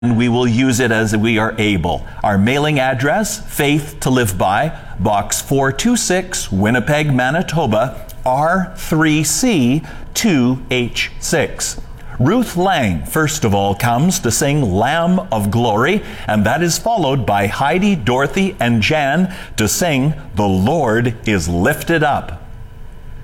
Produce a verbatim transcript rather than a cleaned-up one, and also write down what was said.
We will use it as we are able. Our mailing address, Faith to Live By, Box four two six, Winnipeg, Manitoba, R three C two H six. Ruth Lang, first of all, comes to sing Lamb of Glory, and that is followed by Heidi, Dorothy, and Jan to sing The Lord is Lifted Up.